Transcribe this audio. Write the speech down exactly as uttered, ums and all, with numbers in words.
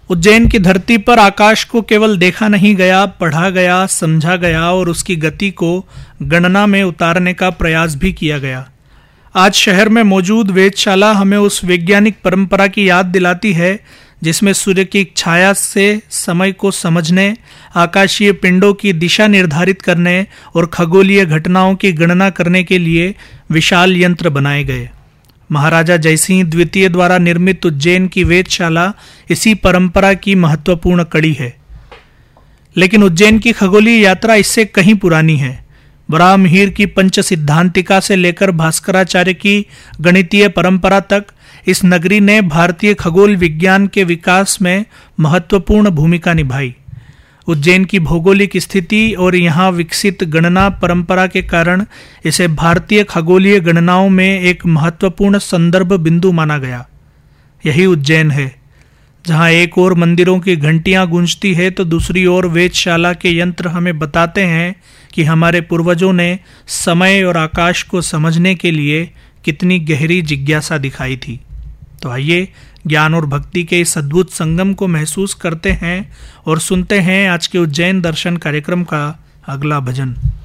उज्जैन की धरती पर आकाश को केवल देखा नहीं गया, पढ़ा गया, समझा गया और उसकी गति को गणना में उतारने का प्रयास भी किया गया। आज शहर में मौजूद वेधशाला हमें उस वैज्ञानिक परंपरा की याद दिलाती है जिसमें सूर्य की छाया से समय को समझने, आकाशीय पिंडों की दिशा निर्धारित करने और खगोलीय घटनाओं की गणना करने के लिए विशाल यंत्र बनाए गए। महाराजा जयसिंह द्वितीय द्वारा निर्मित उज्जैन की वेधशाला इसी परंपरा की महत्वपूर्ण कड़ी है। लेकिन उज्जैन की खगोलीय यात्रा इससे कहीं पुरानी है। बराहमिहिर की पंच सिद्धांतिका से लेकर भास्कराचार्य की गणितीय परंपरा तक इस नगरी ने भारतीय खगोल विज्ञान के विकास में महत्वपूर्ण भूमिका निभाई। उज्जैन की भौगोलिक स्थिति और यहाँ विकसित गणना परंपरा के कारण इसे भारतीय खगोलीय गणनाओं में एक महत्वपूर्ण संदर्भ बिंदु माना गया। यही उज्जैन है, जहाँ एक ओर मंदिरों की घंटियां गूंजती है तो दूसरी ओर वेधशाला के यंत्र हमें बताते हैं कि हमारे पूर्वजों ने समय और आकाश को समझने के लिए कितनी गहरी जिज्ञासा दिखाई थी। तो आइए ज्ञान और भक्ति के इस अद्भुत संगम को महसूस करते हैं और सुनते हैं आज के उज्जैन दर्शन कार्यक्रम का अगला भजन।